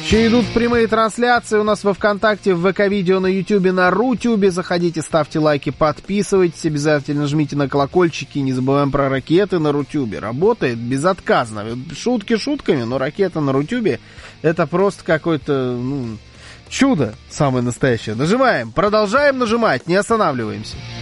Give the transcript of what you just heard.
Еще идут прямые трансляции у нас во ВКонтакте, в ВК-видео, на Ютубе, на Рутюбе. Заходите, ставьте лайки, подписывайтесь, обязательно жмите на колокольчики. Не забываем про ракеты на Рутюбе. Работает безотказно. Шутки шутками, но ракета на Рутюбе — это просто какое-то чудо самое настоящее. Нажимаем, продолжаем нажимать, не останавливаемся.